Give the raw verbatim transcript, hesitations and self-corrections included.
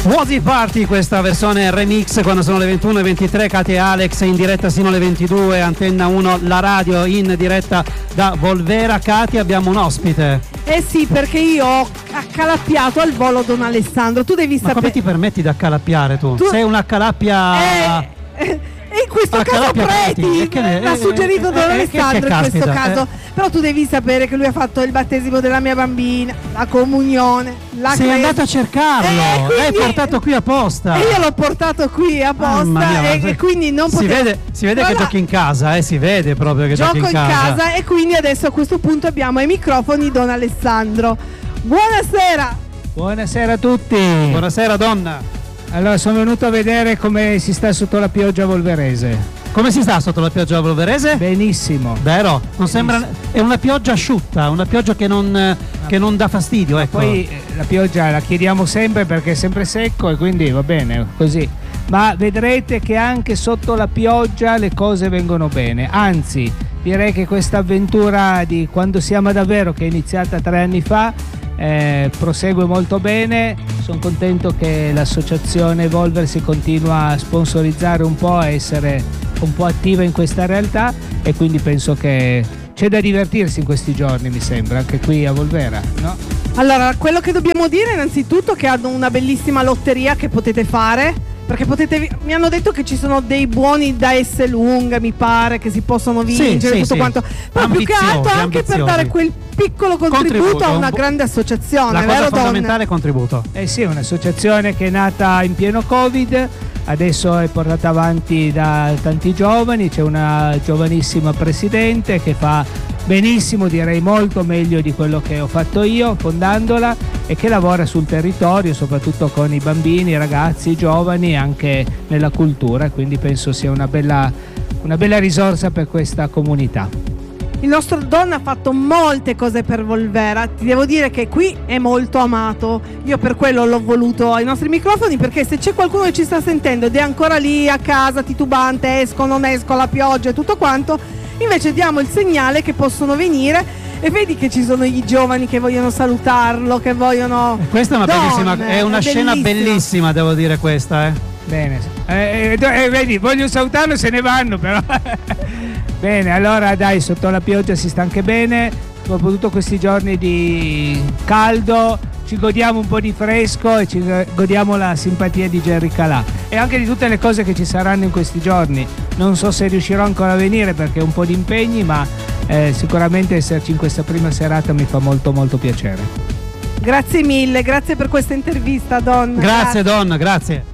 Wozzy Party, questa versione remix, quando sono le ventuno e ventitré. Katia e Alex in diretta sino alle ventidue, Antenna uno, la radio in diretta da Volvera. Katia, abbiamo un ospite. Eh sì, perché io ho accalappiato al volo Don Alessandro. Tu devi sapere. Ma come ti permetti di accalappiare tu? tu... Sei una calappia. Eh, eh, in questo la caso Preti ne... l'ha suggerito Don eh, Alessandro che, che in questo caspita, caso eh. Però tu devi sapere che lui ha fatto il battesimo della mia bambina, la comunione, la sei cre... andato a cercarlo, eh, quindi... l'hai portato qui apposta. E io l'ho portato qui apposta mia, e, e quindi non si potevo... vede, si vede che giochi in casa, eh, si vede proprio che gioco giochi in casa. in casa e quindi adesso a questo punto abbiamo ai microfoni Don Alessandro. Buonasera. Buonasera a tutti. Buonasera donna. Allora sono venuto a vedere come si sta sotto la pioggia volverese. Come si sta sotto la pioggia volverese? Benissimo. Vero? Non Benissimo. Sembra, è una pioggia asciutta, una pioggia che non, che non dà fastidio, ecco. Poi eh, la pioggia la chiediamo sempre perché è sempre secco e quindi va bene così. Ma vedrete che anche sotto la pioggia le cose vengono bene. Anzi, direi che questa avventura di Quando si ama davvero, che è iniziata tre anni fa, eh, prosegue molto bene. Sono contento che l'associazione Evolversi continua a sponsorizzare un po', a essere un po' attiva in questa realtà e quindi penso che c'è da divertirsi in questi giorni, mi sembra, anche qui a Volvera, no? Allora, quello che dobbiamo dire innanzitutto è che hanno una bellissima lotteria che potete fare, perché potete, mi hanno detto che ci sono dei buoni da S lunga, mi pare, che si possono vincere, sì, tutto sì, quanto, però più che altro anche ambiziosi. Per dare quel piccolo contributo, contributo a una un grande associazione, la vero cosa Don? fondamentale è contributo. Eh sì, è un'associazione che è nata in pieno Covid, adesso è portata avanti da tanti giovani, c'è una giovanissima presidente che fa benissimo, direi molto meglio di quello che ho fatto io fondandola, e che lavora sul territorio soprattutto con i bambini, i ragazzi, i giovani, anche nella cultura, quindi penso sia una bella, una bella risorsa per questa comunità. Il nostro Don ha fatto molte cose per Volvera, ti devo dire che qui è molto amato, io per quello l'ho voluto ai nostri microfoni, perché se c'è qualcuno che ci sta sentendo ed è ancora lì a casa titubante, esco, non esco, la pioggia e tutto quanto, invece diamo il segnale che possono venire e vedi che ci sono i giovani che vogliono salutarlo, che vogliono... E questa è una, Don, bellissima, è una è scena bellissima. bellissima, devo dire questa, eh. Bene, eh, eh, eh, vedi, voglio salutarlo, se ne vanno però. Bene, allora dai, sotto la pioggia si sta anche bene, soprattutto questi giorni di caldo, ci godiamo un po' di fresco e ci godiamo la simpatia di Gerry Calà e anche di tutte le cose che ci saranno in questi giorni. Non so se riuscirò ancora a venire perché ho un po' di impegni, ma eh, sicuramente esserci in questa prima serata mi fa molto molto piacere. Grazie mille, grazie per questa intervista Don. Grazie, grazie. Don, grazie.